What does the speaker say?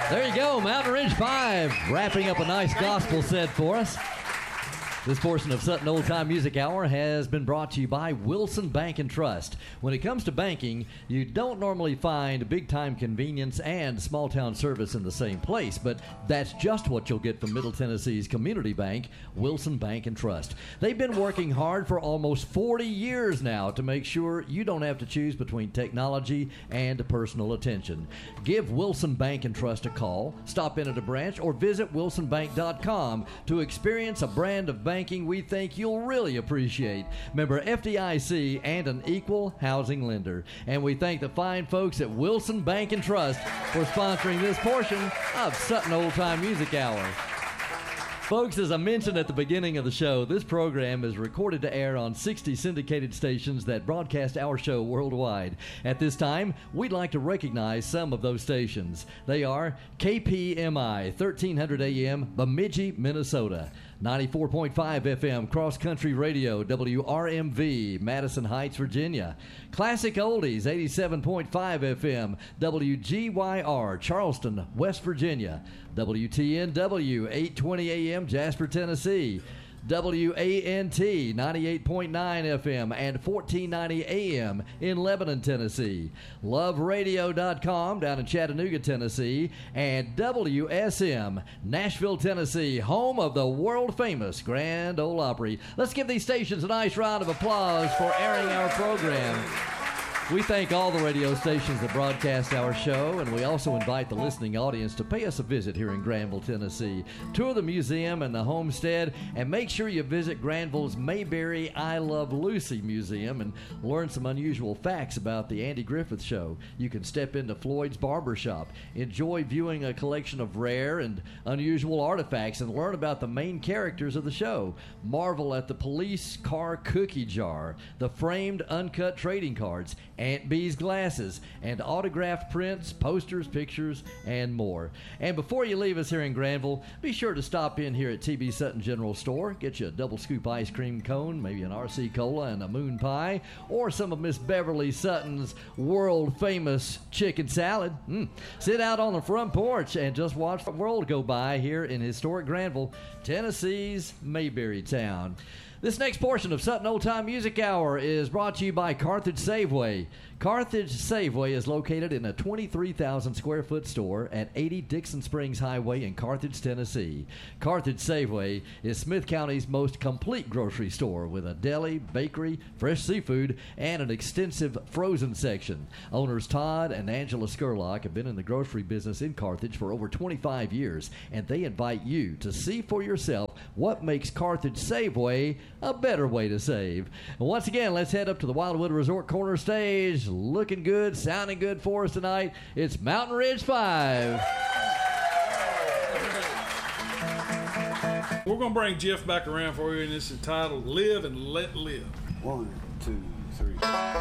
There you go, Mountain Ridge 5, wrapping up a nice gospel set for us. This portion of Sutton Old Time Music Hour has been brought to you by Wilson Bank and Trust. When it comes to banking, you don't normally find big-time convenience and small-town service in the same place, but that's just what you'll get from Middle Tennessee's community bank, Wilson Bank and Trust. They've been working hard for almost 40 years now to make sure you don't have to choose between technology and personal attention. Give Wilson Bank and Trust a call, stop in at a branch, or visit wilsonbank.com to experience a brand of banking we think you'll really appreciate. Member FDIC and an equal housing lender. And we thank the fine folks at Wilson Bank and Trust for sponsoring this portion of Sutton Old Time Music Hour. Folks, as I mentioned at the beginning of the show, this program is recorded to air on 60 syndicated stations that broadcast our show worldwide. At this time, we'd like to recognize some of those stations. They are KPMI, 1300 AM, Bemidji, Minnesota. 94.5 FM Cross Country Radio, WRMV, Madison Heights, Virginia. Classic Oldies, 87.5 FM, WGYR, Charleston, West Virginia. WTNW, 820 AM, Jasper, Tennessee. WANT 98.9 FM and 1490 AM in Lebanon, Tennessee. LoveRadio.com down in Chattanooga, Tennessee. And WSM, Nashville, Tennessee, home of the world-famous Grand Ole Opry. Let's give these stations a nice round of applause for airing our program. We thank all the radio stations that broadcast our show, and we also invite the listening audience to pay us a visit here in Granville, Tennessee. Tour the museum and the homestead, and make sure you visit Granville's Mayberry I Love Lucy Museum and learn some unusual facts about the Andy Griffith Show. You can step into Floyd's Barbershop, enjoy viewing a collection of rare and unusual artifacts, and learn about the main characters of the show. Marvel at the police car cookie jar, the framed uncut trading cards, Aunt Bee's glasses, and autographed prints, posters, pictures, and more. And before you leave us here in Granville, be sure to stop in here at T.B. Sutton General Store. Get you a double scoop ice cream cone, maybe an RC Cola and a moon pie, or some of Miss Beverly Sutton's world-famous chicken salad. Sit out on the front porch and just watch the world go by here in historic Granville, Tennessee's Mayberry town. This next portion of Sutton Old Time Music Hour is brought to you by Carthage Safeway. Carthage Safeway is located in a 23,000 square foot store at 80 Dixon Springs Highway in Carthage, Tennessee. Carthage Safeway is Smith County's most complete grocery store with a deli, bakery, fresh seafood, and an extensive frozen section. Owners Todd and Angela Skurlock have been in the grocery business in Carthage for over 25 years, and they invite you to see for yourself what makes Carthage Safeway a better way to save. And once again, let's head up to the Wildwood Resort Corner stage. Looking good, sounding good for us tonight. It's Mountain Ridge 5. We're going to bring Jeff back around for you, and it's entitled Live and Let Live. 1, 2, 3.